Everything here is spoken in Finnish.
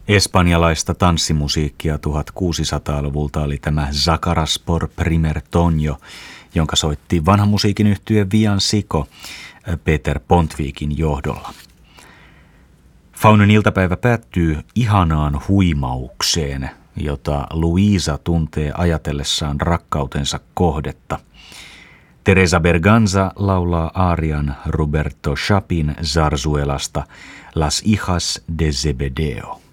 Espanjalaista tanssimusiikkia 1600-luvulta oli tämä Zacaras por primer toño, jonka soitti vanhan musiikin yhtye Villancico Peter Pontvikin johdolla. Faunen iltapäivä päättyy ihanaan huimaukseen, jota Luisa tuntee ajatellessaan rakkautensa kohdetta. Teresa Berganza laulaa aarian Roberto Chapin zarzuelasta Las hijas de Zebedeo.